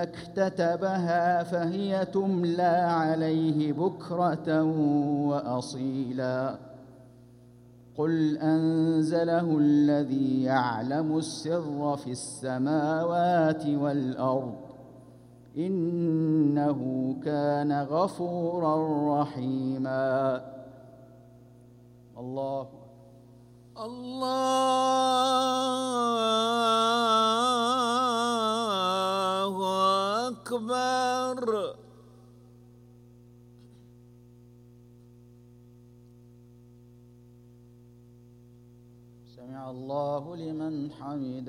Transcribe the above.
اكتتبها فهي تملى عليه بكرة وأصيلا قل أنزله الذي يعلم السر في السماوات والأرض إنه كان غفورا رحيما. الله أكبر. سمع الله لمن حمده.